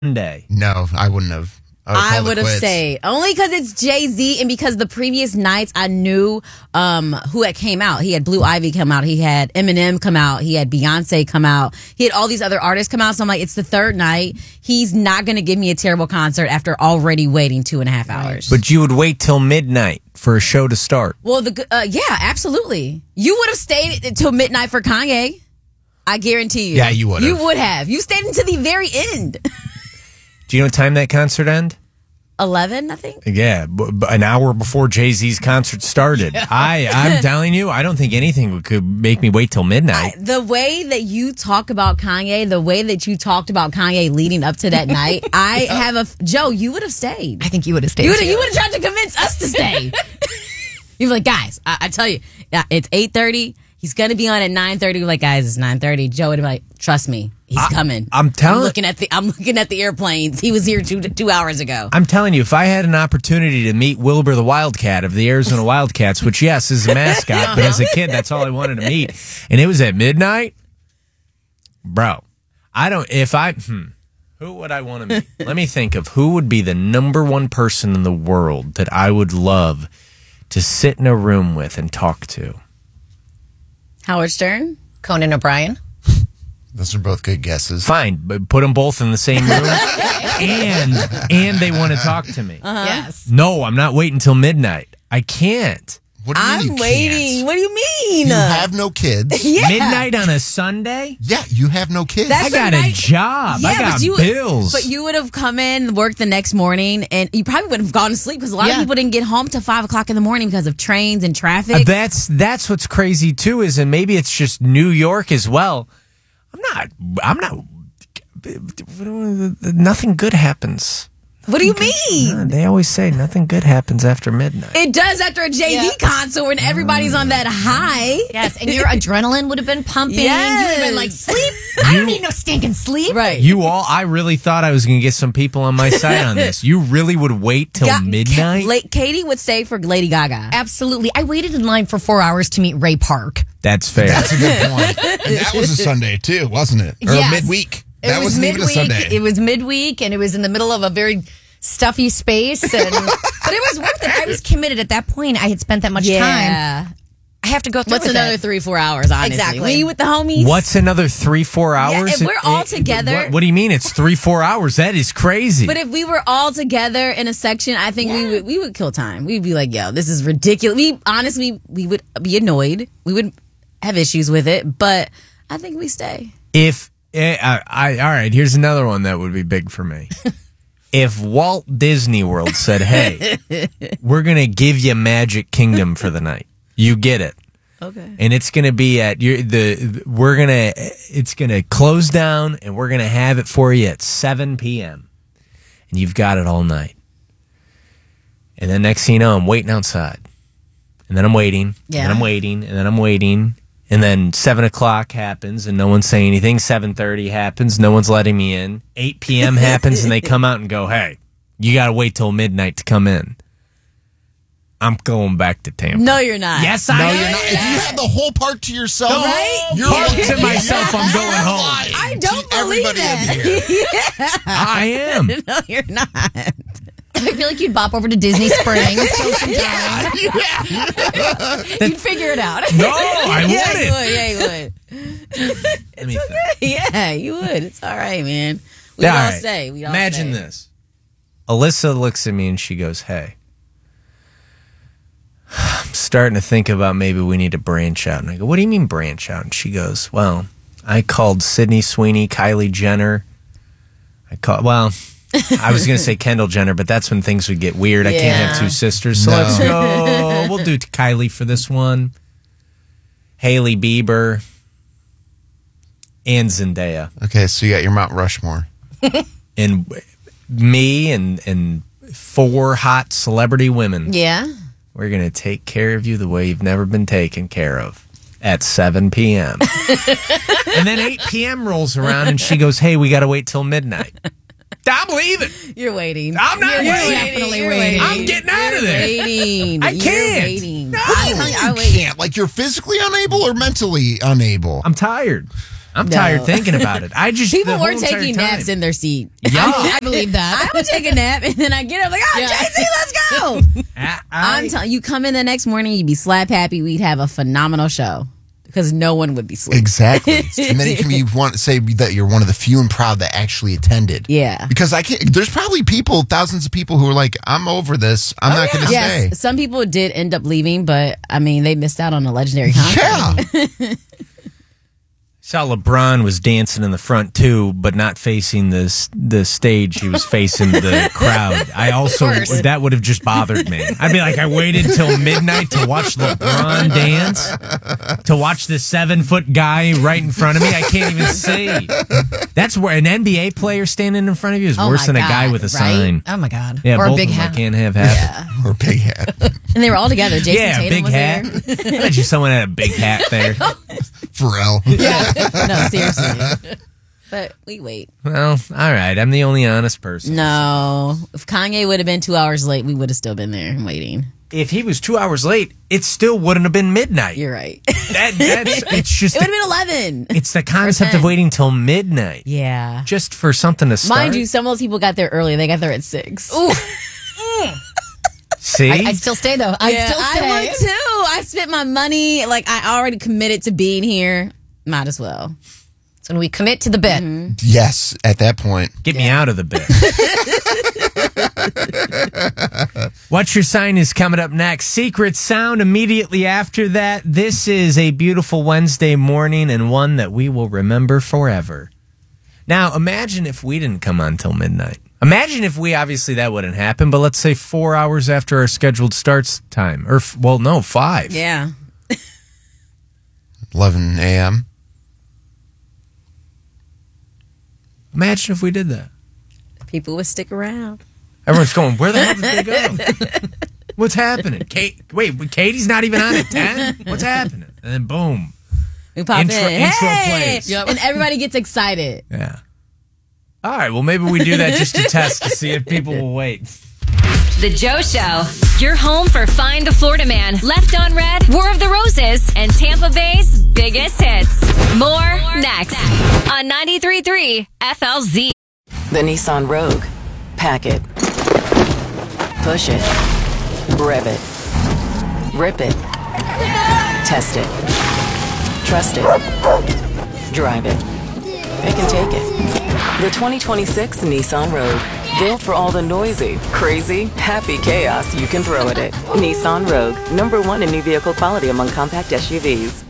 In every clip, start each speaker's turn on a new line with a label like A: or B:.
A: Sunday.
B: No, I wouldn't have.
C: I would have stayed. Only because it's Jay-Z and because the previous nights I knew who had came out. He had Blue Ivy come out. He had Eminem come out. He had Beyonce come out. He had all these other artists come out. So I'm like, it's the third night. He's not going to give me a terrible concert after already waiting 2.5 hours.
A: But you would wait till midnight for a show to start.
C: Well, yeah, absolutely. You would have stayed until midnight for Kanye. I guarantee you.
B: Yeah, you would have.
C: You would have. You stayed until the very end.
A: Do you know what time that concert ended?
C: 11, I think.
A: Yeah, an hour before Jay-Z's concert started. Yeah. I'm telling you, I don't think anything could make me wait till midnight.
C: The way that you talk about Kanye, the way that you talked about Kanye leading up to that night, Joe, you would have stayed.
D: I think you would have stayed.
C: You would have tried to convince us to stay. You'd be like, guys, I tell you, it's 8:30. He's going to be on at 9:30. We're like, guys, it's 9:30. Joe would be like, trust me. He's coming.
A: I'm looking
C: at the airplanes. He was here two hours ago.
A: I'm telling you, if I had an opportunity to meet Wilbur the Wildcat of the Arizona Wildcats, which yes is a mascot, but as a kid that's all I wanted to meet, and it was at midnight, bro. Who would I want to meet? Let me think of who would be the number one person in the world that I would love to sit in a room with and talk to.
C: Howard Stern,
D: Conan O'Brien.
B: Those are both good guesses.
A: Fine, but put them both in the same room, and they want to talk to me.
D: Yes.
A: No, I'm not waiting until midnight. I can't.
B: What do you mean
C: I'm waiting.
B: Can't?
C: What do you mean?
B: You have no kids.
C: Yeah.
A: Midnight on a Sunday?
B: Yeah, you have no kids.
A: I got a job.
C: Yeah,
A: I got bills.
C: But you would have come in, worked the next morning, and you probably would have gone to sleep because a lot of people didn't get home till 5 o'clock in the morning because of trains and traffic.
A: That's what's crazy too, and maybe it's just New York as well. I'm not. Nothing good happens.
C: What do you mean?
A: They always say nothing good happens after midnight.
C: It does after a Jay-Z concert when everybody's on that high.
D: Yes, and your adrenaline would have been pumping.
C: Yes.
D: You would have been like, sleep. I don't need no stinking sleep.
C: Right.
A: I really thought I was going to get some people on my side on this. You really would wait till midnight?
C: Katie would stay for Lady Gaga.
D: Absolutely. I waited in line for 4 hours to meet Ray Park.
A: That's fair.
B: That's a good point. And that was a Sunday too, wasn't it? Or midweek. That wasn't even a Sunday.
D: It was midweek, and it was in the middle of a very stuffy space, but it was worth it. I was committed at that point. I had spent that much time. I have to go through
C: What's another 3-4 hours, honestly?
D: Exactly.
C: Were you with the homies?
A: What's another 3-4 hours?
C: Yeah, if we're all together.
A: What do you mean it's 3-4 hours? That is crazy.
C: But if we were all together in a section, I think we would kill time. We'd be like, yo, this is ridiculous. We would be annoyed. We would have issues with it, but I think we stay.
A: All right, here's another one that would be big for me. If Walt Disney World said, hey, we're going to give you Magic Kingdom for the night. You get it.
C: Okay.
A: And it's going to be it's going to close down and we're going to have it for you at 7 p.m. And you've got it all night. And then next thing you know, I'm waiting outside. And then I'm waiting.
C: Yeah.
A: And then I'm waiting. And then I'm waiting. And then 7 o'clock happens and no one's saying anything. 7:30 happens. No one's letting me in. 8 p.m. happens and they come out and go, hey, you got to wait till midnight to come in. I'm going back to Tampa.
C: No, you're not.
A: Yes, I am.
B: You're not. If you have the whole park to yourself,
A: Park to myself, I'm going home.
C: I don't believe
B: that.
A: I am.
C: No, you're not.
D: I feel like you'd bop over to Disney Springs, go some time. You'd figure it out.
A: No, I wouldn't.
C: You would.
A: Let me think.
C: Yeah, you would. It's all right, man. We'd all stay.
A: Imagine this. Alyssa looks at me and she goes, hey, I'm starting to think about maybe we need to branch out. And I go, what do you mean branch out? And she goes, well, I called Sydney Sweeney, Kylie Jenner. I was going to say Kendall Jenner, but that's when things would get weird. I can't have two sisters. So let's go. We'll do Kylie for this one. Hailey Bieber. And Zendaya.
B: Okay, so you got your Mount Rushmore.
A: And me and 4 hot celebrity women.
C: Yeah.
A: We're going to take care of you the way you've never been taken care of at 7 p.m. And then 8 p.m. rolls around and she goes, hey, we got to wait till midnight. I'm leaving.
C: You're waiting.
A: I'm not waiting.
D: Definitely waiting.
A: I'm getting out of there.
C: Waiting.
A: I
C: You're
A: can't.
C: Waiting.
A: No.
B: You can't. Like you're physically unable or mentally unable?
A: I'm tired. I'm tired thinking about it.
C: People were taking naps in their seat.
A: Yeah,
D: I believe that.
C: I would take a nap and then I get up like, JC, let's go. I'm telling you, come in the next morning, you'd be slap happy. We'd have a phenomenal show. Because no one would be sleeping.
B: Exactly. And then you want to say that you're one of the few and proud that actually attended.
C: Yeah.
B: Because there's probably thousands of people who are like, I'm over this. I'm not going to stay.
C: Yes, some people did end up leaving, but I mean, they missed out on a legendary concert.
B: Yeah.
A: Saw LeBron was dancing in the front too, but not facing the stage. He was facing the crowd. That would have just bothered me. I'd be like, I waited till midnight to watch LeBron dance, to watch this 7-foot guy right in front of me. I can't even see. That's where an NBA player standing in front of you is worse than a guy with a sign.
D: Oh my God.
A: Yeah,
D: or
A: both
D: a big
A: of them
D: hat.
A: I can't have happen.
B: Or a big hat.
C: And they were all together. Jason Tatum
A: big
C: was
A: hat.
C: there.
A: I bet you someone had a big hat there.
B: Pharrell.
C: Yeah. No, seriously. But we wait.
A: Well, all right. I'm the only honest person.
C: No. If Kanye would have been 2 hours late, we would have still been there waiting.
A: If he was 2 hours late, it still wouldn't have been midnight.
C: You're right.
A: It's just
C: it would have been 11.
A: It's the concept of waiting till midnight.
C: Yeah.
A: Just for something to start.
C: Mind you, some of those people got there early. They got there at 6. Ooh.
A: See?
D: I'd still stay, though. I'd still stay.
C: I would, too. I spent my money. Like, I already committed to being here. Might as well.
D: So when we commit to the bit.
C: Mm-hmm.
B: Yes, at that point.
A: Get me out of the bit. What's Your Sign is coming up next. Secret Sound immediately after that. This is a beautiful Wednesday morning and one that we will remember forever. Now, imagine if we didn't come on till midnight. Imagine if obviously that wouldn't happen, but let's say 4 hours after our scheduled starts time. 5.
C: Yeah.
B: 11 a.m.
A: Imagine if we did that.
C: People would stick around.
A: Everyone's going, where the hell did they go? What's happening? Katie's not even on at 10? What's happening? And then boom.
C: We pop
A: Intro
C: in. Hey!
A: plays.
C: Yep. And everybody gets excited.
A: Yeah. All right, well, maybe we do that just to test to see if people will wait.
E: The Joe Show. Your home for Find the Florida Man, Left on Red, War of the Roses, and Tampa Bay's biggest hits. More next on 93.3 FLZ.
F: The Nissan Rogue. Pack it. Push it. Rev it. Rip it. Test it. Trust it. Drive it. It can take it. The 2026 Nissan Rogue. Built for all the noisy, crazy, happy chaos you can throw at it. Nissan Rogue. #1 in new vehicle quality among compact SUVs.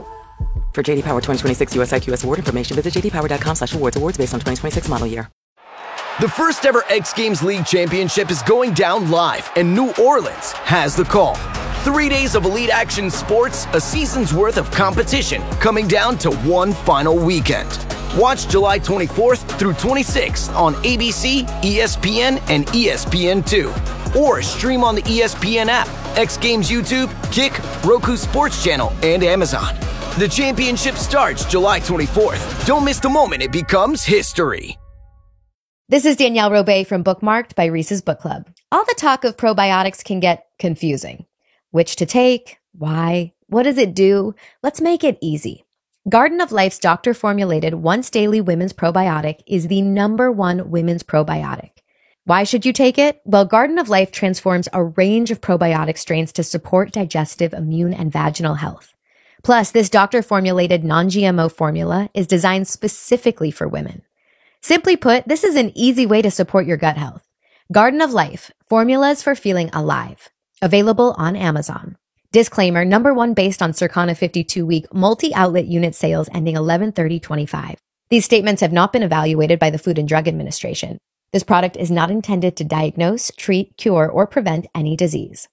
F: For JD Power 2026 US IQS award information, visit jdpower.com/awards. Awards based on 2026 model year.
G: The first ever X Games League Championship is going down live, and New Orleans has the call. 3 days of elite action sports, a season's worth of competition, coming down to one final weekend. Watch July 24th through 26th on ABC, ESPN, and ESPN2. Or stream on the ESPN app, X Games YouTube, Kick, Roku Sports Channel, and Amazon. The championship starts July 24th. Don't miss the moment it becomes history.
H: This is Danielle Robay from Bookmarked by Reese's Book Club. All the talk of probiotics can get confusing. Which to take? Why? What does it do? Let's make it easy. Garden of Life's doctor-formulated once-daily women's probiotic is the #1 women's probiotic. Why should you take it? Well, Garden of Life transforms a range of probiotic strains to support digestive, immune, and vaginal health. Plus, this doctor-formulated non-GMO formula is designed specifically for women. Simply put, this is an easy way to support your gut health. Garden of Life, formulas for feeling alive. Available on Amazon. Disclaimer, #1 based on Circana 52-week multi-outlet unit sales ending 11/30/25. These statements have not been evaluated by the Food and Drug Administration. This product is not intended to diagnose, treat, cure, or prevent any disease.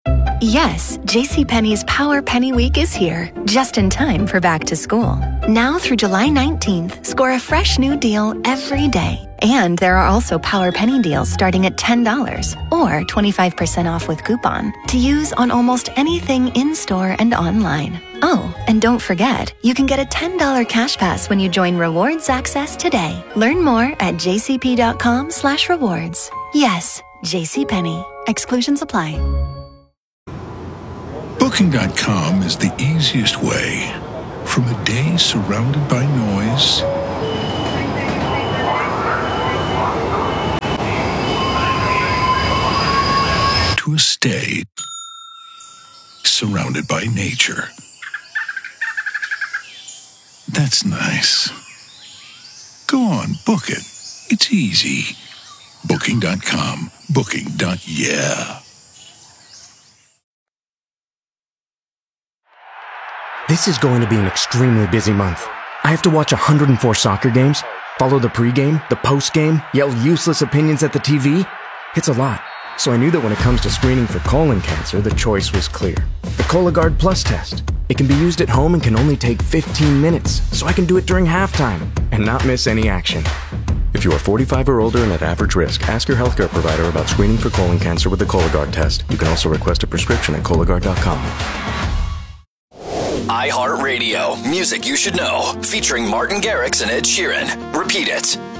I: Yes, JCPenney's Power Penny Week is here, just in time for back to school. Now through July 19th, score a fresh new deal every day. And there are also Power Penny deals starting at $10 or 25% off with coupon to use on almost anything in-store and online. Oh, and don't forget, you can get a $10 cash pass when you join Rewards Access today. Learn more at jcp.com/rewards. Yes, JCPenney. Exclusions apply.
J: Booking.com is the easiest way. From a day surrounded by noise to a stay surrounded by nature. That's nice. Go on, book it. It's easy. Booking.com. Booking.yeah.
K: This is going to be an extremely busy month. I have to watch 104 soccer games, follow the pregame, the postgame, yell useless opinions at the TV. It's a lot. So I knew that when it comes to screening for colon cancer, the choice was clear. The Cologuard Plus test. It can be used at home and can only take 15 minutes, so I can do it during halftime and not miss any action. If you are 45 or older and at average risk, ask your healthcare provider about screening for colon cancer with the Cologuard test. You can also request a prescription at Cologuard.com.
L: iHeartRadio, music you should know, featuring Martin Garrix and Ed Sheeran. Repeat it.